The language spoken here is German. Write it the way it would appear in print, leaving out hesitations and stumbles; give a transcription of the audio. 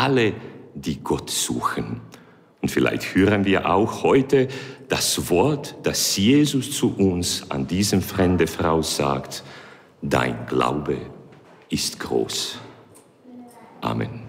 alle, die Gott suchen. Und vielleicht hören wir auch heute das Wort, das Jesus zu uns an diese fremde Frau sagt: Dein Glaube ist groß. Amen.